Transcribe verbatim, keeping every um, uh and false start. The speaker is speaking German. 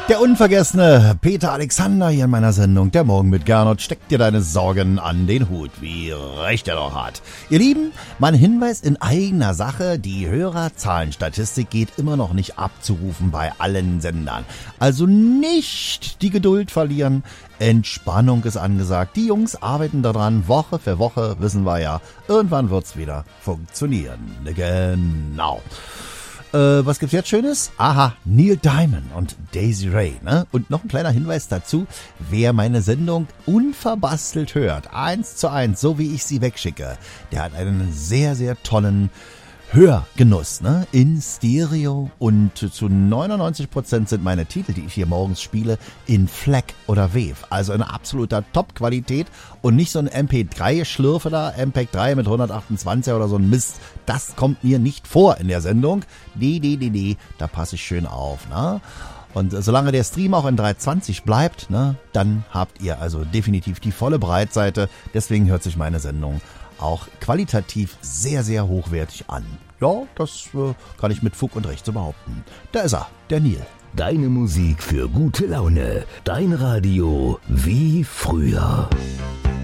Der unvergessene Peter Alexander hier in meiner Sendung Der Morgen mit Gernot. Steckt dir deine Sorgen an den Hut, wie recht er doch hat. Ihr Lieben, mein Hinweis in eigener Sache, die Hörerzahlenstatistik geht immer noch nicht abzurufen bei allen Sendern. Also nicht die Geduld verlieren, Entspannung ist angesagt. Die Jungs arbeiten daran, Woche für Woche, wissen wir ja. Irgendwann wird's wieder funktionieren. Genau. Äh, was gibt's jetzt Schönes? Aha, Neil Diamond und Daisy Ray, ne? Und noch ein kleiner Hinweis dazu, wer meine Sendung unverbastelt hört, eins zu eins, so wie ich sie wegschicke, der hat einen sehr, sehr tollen Hörgenuss, ne? In Stereo, und zu neunundneunzig Prozent sind meine Titel, die ich hier morgens spiele, in FLAC oder Wave. Also in absoluter Top-Qualität und nicht so ein M P drei Schlürfe da, M P drei mit hundertachtundzwanziger oder so ein Mist. Das kommt mir nicht vor in der Sendung. Nee, nee, nee, nee, da passe ich schön auf, ne? Und solange der Stream auch in dreihundertzwanzig bleibt, ne, dann habt ihr also definitiv die volle Breitseite. Deswegen hört sich meine Sendung auch qualitativ sehr, sehr hochwertig an. Ja, das äh, kann ich mit Fug und Recht so behaupten. Da ist er, der Neil. Deine Musik für gute Laune. Dein Radio wie früher.